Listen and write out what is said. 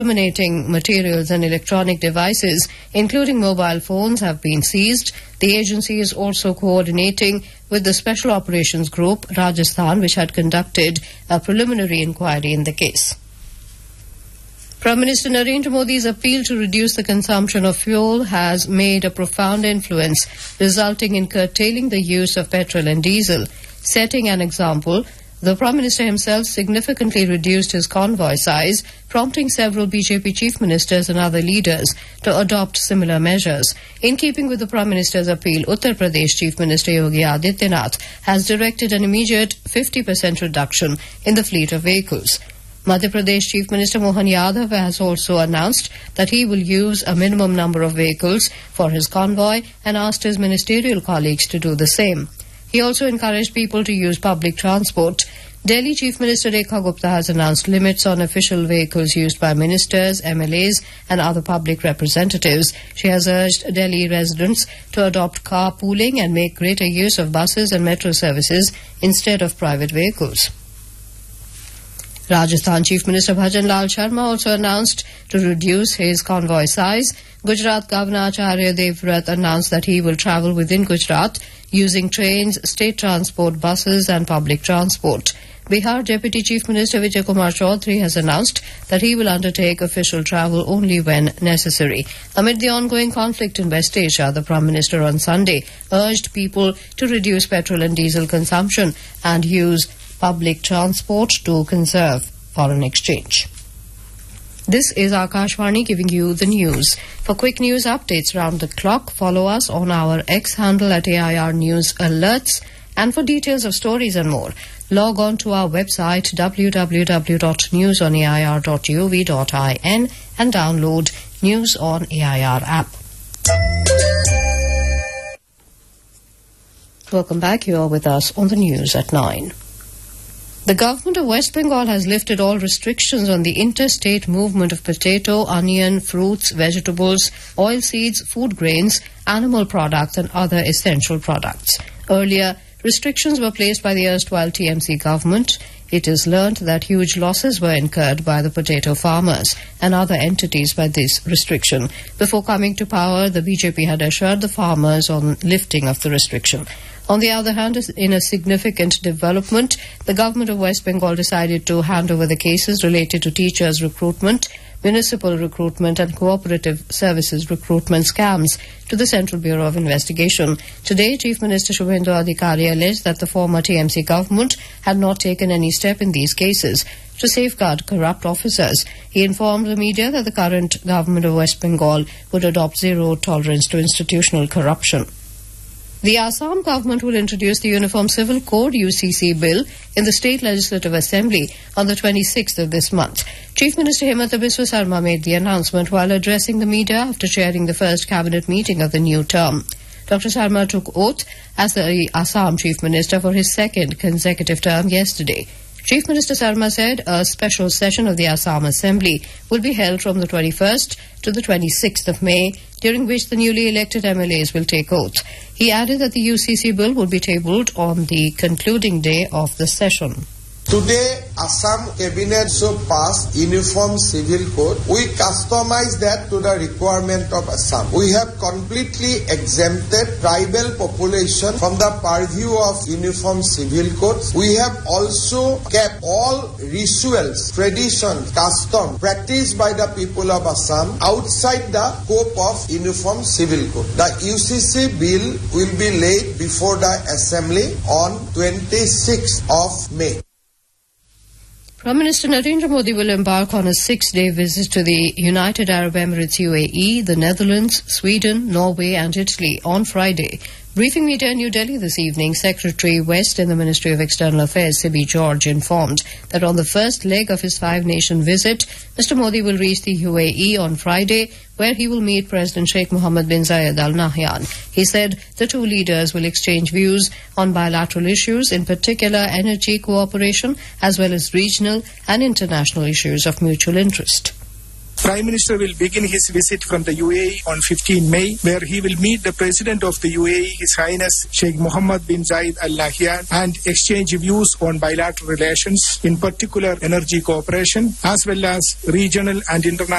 Incriminating materials and electronic devices, including mobile phones, have been seized. The agency is also coordinating with the Special Operations Group, Rajasthan, which had conducted a preliminary inquiry in the case. Prime Minister Narendra Modi's appeal to reduce the consumption of fuel has made a profound influence, resulting in curtailing the use of petrol and diesel. Setting an example, the Prime Minister himself significantly reduced his convoy size, prompting several BJP chief ministers and other leaders to adopt similar measures. In keeping with the Prime Minister's appeal, Uttar Pradesh Chief Minister Yogi Adityanath has directed an immediate 50% reduction in the fleet of vehicles. Madhya Pradesh Chief Minister Mohan Yadav has also announced that he will use a minimum number of vehicles for his convoy and asked his ministerial colleagues to do the same. He also encouraged people to use public transport. Delhi Chief Minister Rekha Gupta has announced limits on official vehicles used by ministers, MLAs and other public representatives. She has urged Delhi residents to adopt carpooling and make greater use of buses and metro services instead of private vehicles. Rajasthan Chief Minister Bhajan Lal Sharma also announced to reduce his convoy size. Gujarat Governor Acharya Devvrat announced that he will travel within Gujarat using trains, state transport, buses and public transport. Bihar Deputy Chief Minister Vijay Kumar Chaudhary has announced that he will undertake official travel only when necessary. Amid the ongoing conflict in West Asia, the Prime Minister on Sunday urged people to reduce petrol and diesel consumption and use public transport to conserve foreign exchange. This is Akashvani giving you the news. For quick news updates round the clock, follow us on our X handle at AIR News Alerts. And for details of stories and more, log on to our website www.newsonair.gov.in and download News on AIR app. Welcome back. You are with us on the news at 9. The government of West Bengal has lifted all restrictions on the interstate movement of potato, onion, fruits, vegetables, oilseeds, food grains, animal products and other essential products. Earlier, restrictions were placed by the erstwhile TMC government. It is learnt that huge losses were incurred by the potato farmers and other entities by this restriction. Before coming to power, the BJP had assured the farmers on lifting of the restriction. On the other hand, in a significant development, the government of West Bengal decided to hand over the cases related to teachers' recruitment, municipal recruitment and cooperative services recruitment scams to the Central Bureau of Investigation. Today, Chief Minister Shubhendu Adhikari alleged that the former TMC government had not taken any step in these cases to safeguard corrupt officers. He informed the media that the current government of West Bengal would adopt zero tolerance to institutional corruption. The Assam government will introduce the Uniform Civil Code UCC bill in the State Legislative Assembly on the 26th of this month. Chief Minister Himanta Biswa Sarma made the announcement while addressing the media after chairing the first cabinet meeting of the new term. Dr. Sarma took oath as the Assam Chief Minister for his second consecutive term yesterday. Chief Minister Sarma said a special session of the Assam Assembly will be held from the 21st to the 26th of May, during which the newly elected MLAs will take oath. He added that the UCC bill will be tabled on the concluding day of the session. Today, Assam Cabinet so passed Uniform Civil Code. We customize that to the requirement of Assam. We have completely exempted tribal population from the purview of Uniform Civil Codes. We have also kept all rituals, traditions, customs practiced by the people of Assam outside the scope of Uniform Civil Code. The UCC bill will be laid before the Assembly on 26th of May. Prime Minister Narendra Modi will embark on a 6-day visit to the United Arab Emirates UAE, the Netherlands, Sweden, Norway and Italy on Friday. Briefing media in New Delhi this evening, Secretary West in the Ministry of External Affairs, Sibi George, informed that on the first leg of his 5-nation visit, Mr. Modi will reach the UAE on Friday, where he will meet President Sheikh Mohammed bin Zayed Al Nahyan. He said the two leaders will exchange views on bilateral issues, in particular energy cooperation, as well as regional and international issues of mutual interest. Prime Minister will begin his visit from the UAE on 15 May, where he will meet the President of the UAE, His Highness Sheikh Mohammed bin Zayed Al Nahyan, and exchange views on bilateral relations, in particular energy cooperation, as well as regional and international